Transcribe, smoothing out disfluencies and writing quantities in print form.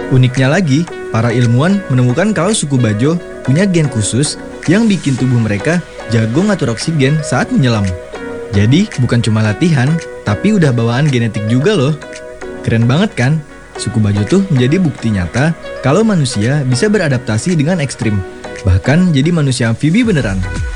Uniknya lagi, para ilmuwan menemukan kalau suku Bajo punya gen khusus yang bikin tubuh mereka jago ngatur oksigen saat menyelam. Jadi bukan cuma latihan, tapi udah bawaan genetik juga loh. Keren banget kan? Suku Bajo tuh menjadi bukti nyata kalau manusia bisa beradaptasi dengan ekstrim. Bahkan jadi manusia amfibi beneran.